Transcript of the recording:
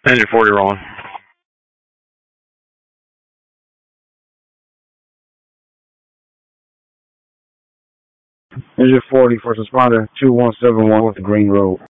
Engine 40 rolling. Engine 40, first responder 2171 with the green road.